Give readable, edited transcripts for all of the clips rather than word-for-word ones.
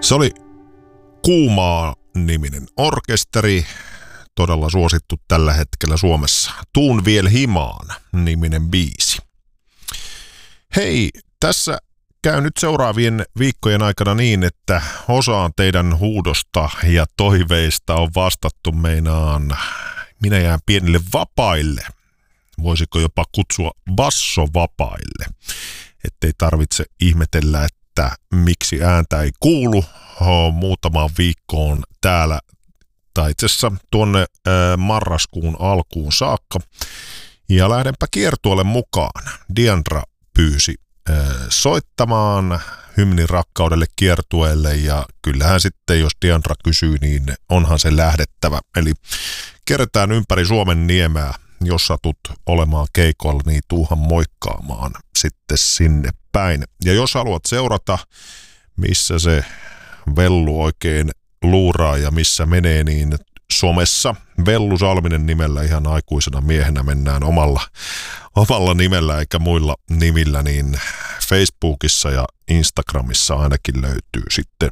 Se oli Kuumaa-niminen orkesteri, todella suosittu tällä hetkellä Suomessa. Tuun viel himaan -niminen biisi. Hei, tässä käy nyt seuraavien viikkojen aikana niin, että osaan teidän huudosta ja toiveista on vastattu meinaan. Minä jään pienille vapaille. Voisiko jopa kutsua bassovapaille, ettei tarvitse ihmetellä, että miksi ääntä ei kuulu muutamaan viikkoon täällä, tai itse asiassa tuonne marraskuun alkuun saakka. Ja lähdenpä kiertueelle mukaan. Diandra pyysi soittamaan hymnin rakkaudelle kiertueelle, ja kyllähän sitten, jos Diandra kysyy, niin onhan se lähdettävä. Eli kierretään ympäri Suomen niemeä. Jos satut olemaan keikoilla, niin tuuhan moikkaamaan sitten sinne päin. Ja jos haluat seurata, missä se Vellu oikein luuraa ja missä menee, niin somessa Vellu Salminen nimellä ihan aikuisena miehenä mennään omalla nimellä eikä muilla nimillä, niin Facebookissa ja Instagramissa ainakin löytyy sitten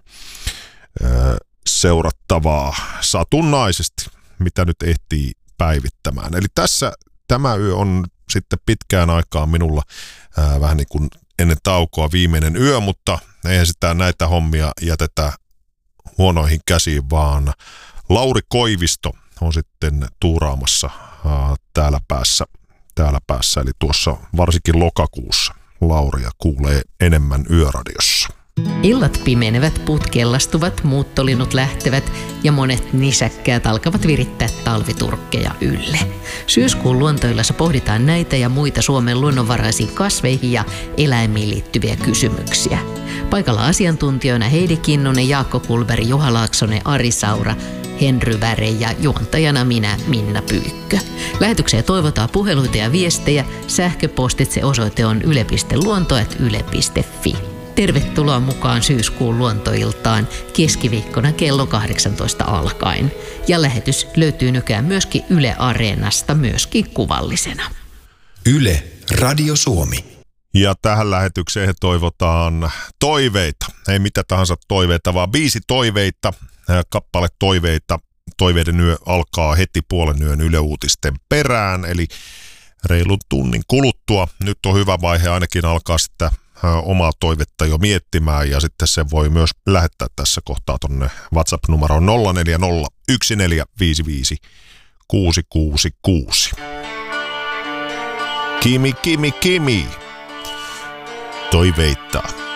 seurattavaa satunnaisesti, mitä nyt ehtii päivittämään. Eli tässä tämä yö on sitten pitkään aikaan minulla vähän niin kuin ennen taukoa viimeinen yö, mutta eihän sitä näitä hommia jätetä huonoihin käsiin, vaan Lauri Koivisto on sitten tuuraamassa täällä päässä, eli tuossa varsinkin lokakuussa Lauria kuulee enemmän Yöradiossa. Illat pimenevät, puut kellastuvat, muuttolinut lähtevät ja monet nisäkkäät alkavat virittää talviturkkeja ylle. Syyskuun luontoillassa pohditaan näitä ja muita Suomen luonnonvaraisiin kasveihin ja eläimiin liittyviä kysymyksiä. Paikalla asiantuntijoina Heidi Kinnunen, Jaakko Kulberg, Juha Laaksonen, Ari Saura, Henry Väre ja juontajana minä, Minna Pyykkö. Lähetykseen toivotaan puheluita ja viestejä. Sähköpostitse osoite on yle.luonto@yle.fi. Tervetuloa mukaan syyskuun luontoiltaan keskiviikkona kello 18 alkaen. Ja lähetys löytyy nykyään myöskin Yle Areenasta, myöskin kuvallisena. Yle Radio Suomi. Ja tähän lähetykseen toivotaan toiveita. Ei mitä tahansa toiveita, vaan 5 toiveita, kappale toiveita. Toiveiden yö alkaa heti puolen yön Yle Uutisten perään, eli reilun tunnin kuluttua. Nyt on hyvä vaihe ainakin alkaa sitä omaa toivetta jo miettimään, ja sitten se voi myös lähettää tässä kohtaa tonne WhatsApp-numeroon 0401455666. Kimi, Kimi, Kimi. Toiveita.